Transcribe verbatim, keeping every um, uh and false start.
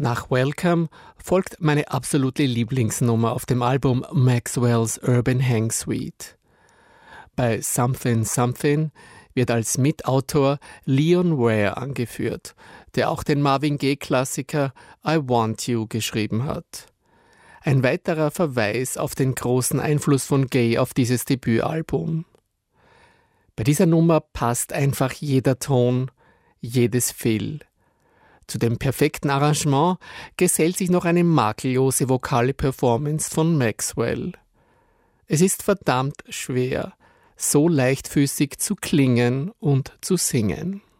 Nach Welcome folgt meine absolute Lieblingsnummer auf dem Album Maxwell's Urban Hang Suite. Bei Something Something wird als Mitautor Leon Ware angeführt, der auch den Marvin Gaye-Klassiker I Want You geschrieben hat. Ein weiterer Verweis auf den großen Einfluss von Gaye auf dieses Debütalbum. Bei dieser Nummer passt einfach jeder Ton, jedes Fill. Zu dem perfekten Arrangement gesellt sich noch eine makellose vokale Performance von Maxwell. Es ist verdammt schwer, so leichtfüßig zu klingen und zu singen.